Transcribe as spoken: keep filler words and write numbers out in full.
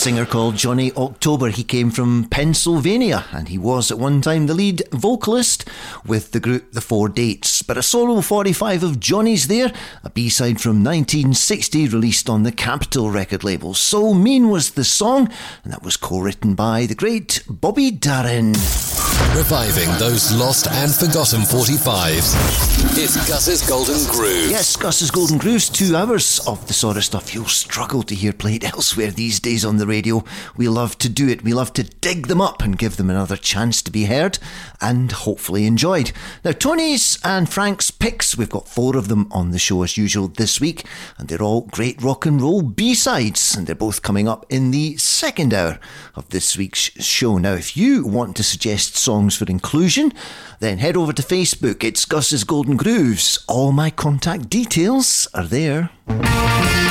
singer called Johnny October. He came from Pennsylvania and he was at one time the lead vocalist with the group The Four Dates. But a solo forty-five of Johnny's there, a B-side from nineteen sixty released on the Capitol record label. So Mean was the song, and that was co-written by the great Bobby Darin. Reviving those lost and forgotten forty-fives. It's Gus's Golden Grooves. Yes, Gus's Golden Grooves, two hours of the sort of stuff you'll struggle to hear played elsewhere these days on the radio. We love to do it. We love to dig them up and give them another chance to be heard and hopefully enjoyed. Now, Tony's and Frank's picks, we've got four of them on the show as usual this week, and they're all great rock and roll B-sides, and they're both coming up in the second hour of this week's show. Now, if you want to suggest songs for inclusion, then head over to Facebook. It's Gus's Golden Grooves. All my contact details are there.